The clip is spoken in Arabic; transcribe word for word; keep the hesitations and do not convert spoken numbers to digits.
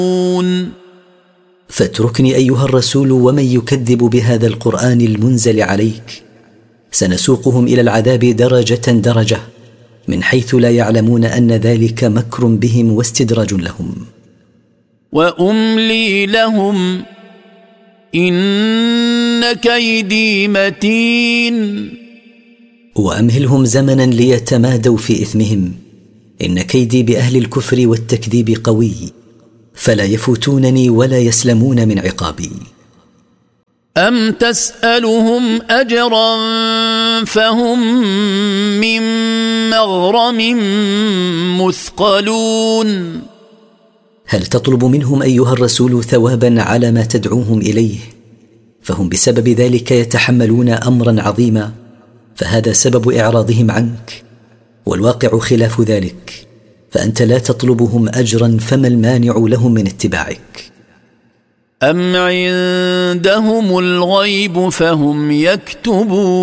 فاتركني أيها الرسول ومن يكذب بهذا القرآن المنزل عليك، سنسوقهم إلى العذاب درجة درجة من حيث لا يعلمون أن ذلك مكر بهم واستدراج لهم. وأملي لهم إن كيدي متين. وأمهلهم زمنا ليتمادوا في إثمهم، إن كيدي بأهل الكفر والتكذيب قوي، فلا يفوتونني ولا يسلمون من عقابي. أم تسألهم أجرا فهم من مغرم مثقلون. هل تطلب منهم أيها الرسول ثوابا على ما تدعوهم إليه؟ فهم بسبب ذلك يتحملون أمرا عظيما، فهذا سبب إعراضهم عنك، والواقع خلاف ذلك، فأنت لا تطلبهم أجرا، فما المانع لهم من اتباعك؟ أم عندهم الغيب فهم يكتبون.